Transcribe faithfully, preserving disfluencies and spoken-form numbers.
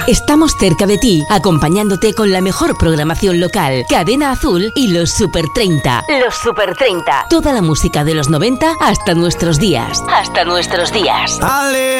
Estamos cerca de ti, acompañándote con la mejor programación local. Cadena Azul y los Super treinta. Los Super treinta. Toda la música de los noventa hasta nuestros días. Hasta nuestros días. Ale.